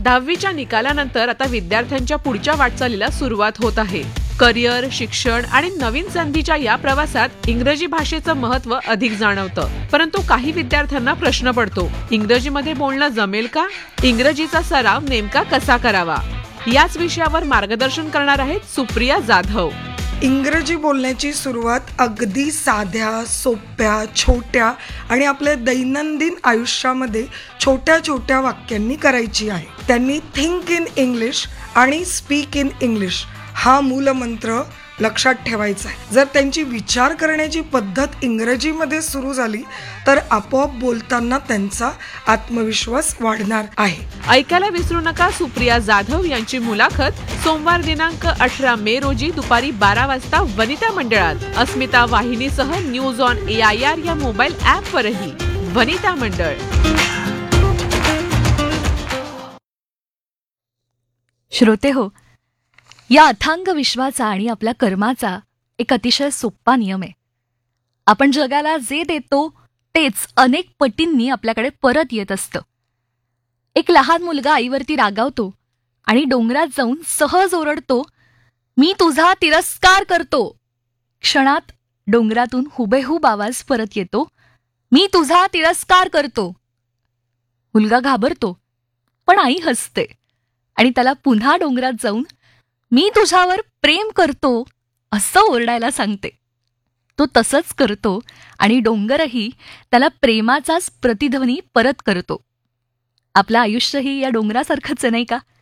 10वीच्या निकालानंतर आता विद्यार्थ्यांच्या पुढच्या वाटचालीला सुरुवात होत आहे. करिअर, शिक्षण आणि नवीन संधीच्या या प्रवासात इंग्रजी भाषेचं महत्त्व अधिक जाणवतं. परंतु काही विद्यार्थ्यांना प्रश्न पडतो, इंग्रजीमध्ये बोलणं जमेल का? इंग्रजीचा सराव नेमका कसा करावा? याच विषयावर मार्गदर्शन करणार आहेत सुप्रिया जाधव. इंग्रजी बोलण्याची सुरुवात अगदी साध्या, सोप्या, छोट्या आणि आपल्या दैनंदिन आयुष्यामध्ये छोट्या छोट्या वाक्यांनी करायची आहे. त्यांनी थिंक इन इंग्लिश आणि स्पीक इन इंग्लिश हा मूलमंत्र लक्षात ठेवायचा आहे. जर त्यांची विचार करण्याची पद्धत इंग्रजीमध्ये सुरू झाली तर आपोआप बोलताना त्यांचा आत्मविश्वास वाढणार आहे. ऐकायला विसरू नका सुप्रिया जाधव यांची मुलाखत सोमवार दिनांक 18 मे रोजी दुपारी 12 वाजता वनिता मंडळात. अस्मिता वाहिनीसह न्यूज ऑन AIR या मोबाईल ॲपवरही. वनिता मंडळ. श्रोते हो, या अथांग विश्वाचा आणि आपल्या कर्माचा एक अतिशय सोपा नियम आहे. आपण जगाला जे देतो तेच अनेक पटींनी आपल्याकडे परत येत असतं. एक लहान मुलगा आईवरती रागावतो आणि डोंगरात जाऊन सहज ओरडतो, मी तुझा तिरस्कार करतो. क्षणात डोंगरातून हुबेहूब आवाज परत येतो, मी तुझा तिरस्कार करतो. मुलगा घाबरतो, पण आई हसते आणि त्याला पुन्हा डोंगरात जाऊन मी तुझ्यावर प्रेम करतो असं ओरडायला सांगते. तो तसंच करतो आणि डोंगरही त्याला प्रेमाचाच प्रतिध्वनी परत करतो. आपलं आयुष्यही या डोंगरासारखंच आहे, नाही का?